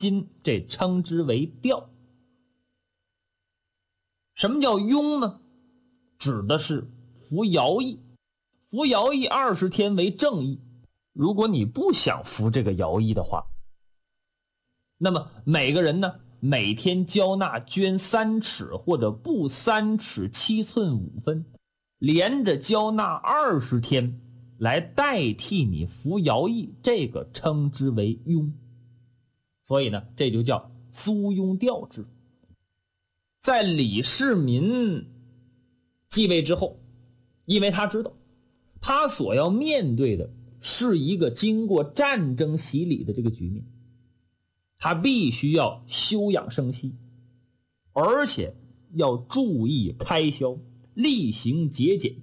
今这称之为调。什么叫庸呢？指的是服徭役，服徭役20天为正役。如果你不想服这个徭役的话，那么每个人呢，每天交纳绢3尺或者布3尺7寸5分，连着交纳20天来代替你服徭役，这个称之为庸。所以呢，这就叫租庸调制。在李世民继位之后，因为他知道他所要面对的是一个经过战争洗礼的这个局面，他必须要休养生息，而且要注意开销，厉行节俭。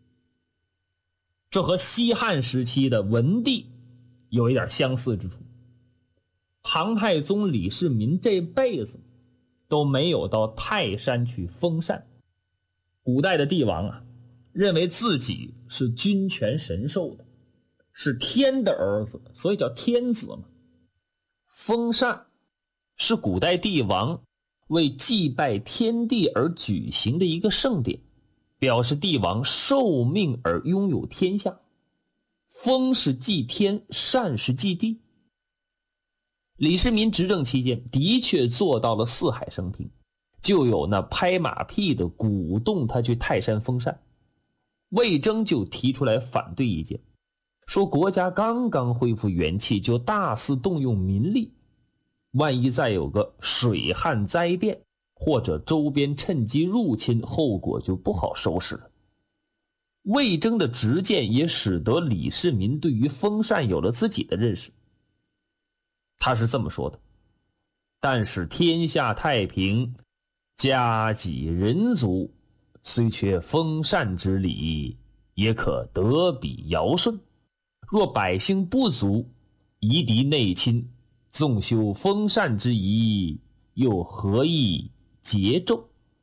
这和西汉时期的文帝有一点相似之处。唐太宗李世民这辈子都没有到泰山去封禅。古代的帝王啊，认为自己是君权神授的，是天的儿子，所以叫天子嘛。封禅是古代帝王为祭拜天地而举行的一个盛典，表示帝王受命而拥有天下。封是祭天，禅是祭地。李世民执政期间的确做到了四海升平，就有那拍马屁的鼓动他去泰山封禅。魏征就提出来反对意见，说国家刚刚恢复元气，就大肆动用民力，万一再有个水旱灾变，或者周边趁机入侵，后果就不好收拾了。魏征的直谏也使得李世民对于封禅有了自己的认识。他是这么说的：但使天下太平，家己人足，虽缺封禅之礼，也可得比尧舜。若百姓不足，夷狄内侵，纵修封禅之仪，又何以节纣？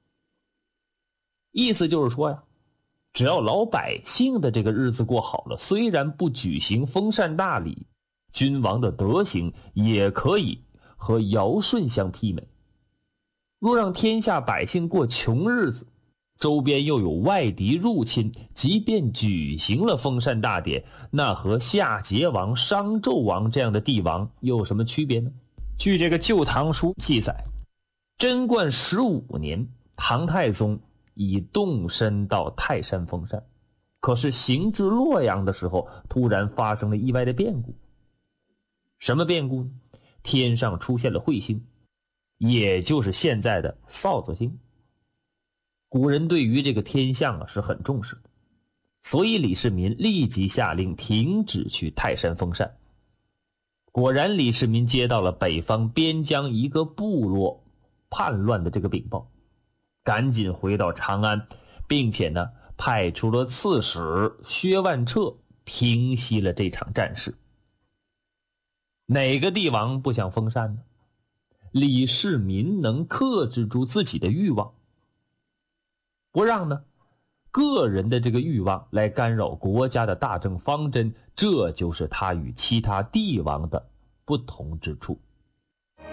意思就是说呀，只要老百姓的这个日子过好了，虽然不举行封禅大礼，君王的德行也可以和尧舜相媲美。若让天下百姓过穷日子，周边又有外敌入侵，即便举行了封禅大典，那和夏桀王、商纣王这样的帝王又有什么区别呢？据这个《旧唐书》记载，贞观15年，唐太宗已动身到泰山封禅，可是行至洛阳的时候，突然发生了意外的变故。什么变故呢？天上出现了彗星，也就是现在的扫帚星。古人对于这个天象啊是很重视的，所以李世民立即下令停止去泰山封禅。果然，李世民接到了北方边疆一个部落叛乱的这个禀报，赶紧回到长安，并且呢派出了刺史薛万彻平息了这场战事。哪个帝王不想封禅呢？李世民能克制住自己的欲望，不让呢个人的这个欲望来干扰国家的大政方针，这就是他与其他帝王的不同之处。